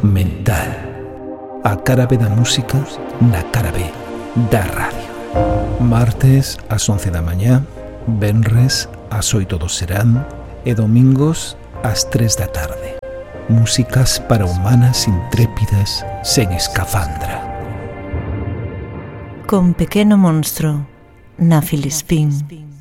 mental. A cara B da música na cara B da radio. Martes ás 11 da mañá, venres ás 8 do serán e domingos ás 3 da tarde. Músicas para humanas intrépidas sen escafandra. Con Pequeno Monstro na Filispín.